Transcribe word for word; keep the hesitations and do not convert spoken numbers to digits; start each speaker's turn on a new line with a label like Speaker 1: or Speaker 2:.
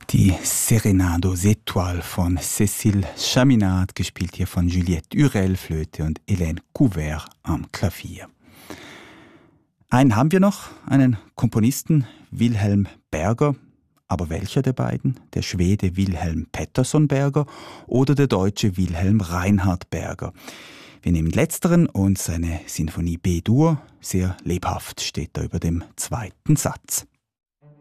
Speaker 1: Die Serenade aux Étoiles von Cécile Chaminade, gespielt hier von Juliette Hurel, Flöte und Hélène Couvert am Klavier. Einen haben wir noch, einen Komponisten, Wilhelm Berger. Aber welcher der beiden? Der Schwede Wilhelm Pettersson Berger oder der Deutsche Wilhelm Reinhard Berger? Wir nehmen letzteren und seine Sinfonie B-Dur. Sehr lebhaft steht da über dem zweiten Satz.